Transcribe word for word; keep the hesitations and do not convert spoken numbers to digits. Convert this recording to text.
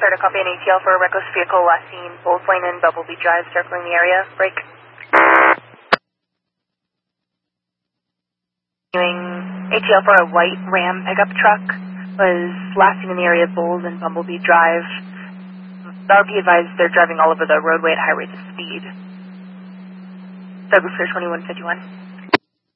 Start a copy an A T L for a reckless vehicle last seen Bulls Lane and Bumblebee Drive circling the area. Break. Doing A T L for a white Ram pickup truck was last seen in the area of Bulls and Bumblebee Drive. R P advised they're driving all over the roadway at high rates of speed. Douglas Clear twenty-one fifty-one.